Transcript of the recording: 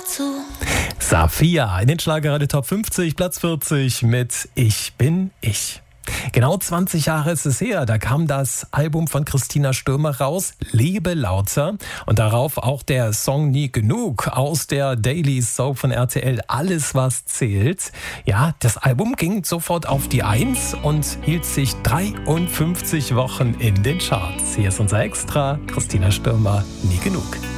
dazu. Safia in den Schlagerradio Top 50, Platz 40 mit Ich bin ich. Genau 20 Jahre ist es her, da kam das Album von Christina Stürmer raus, Lebe lauter, und darauf auch der Song Nie genug aus der Daily Soap von RTL, Alles was zählt. Ja, das Album ging sofort auf die 1 und hielt sich 53 Wochen in den Charts. Hier ist unser Extra, Christina Stürmer, Nie genug.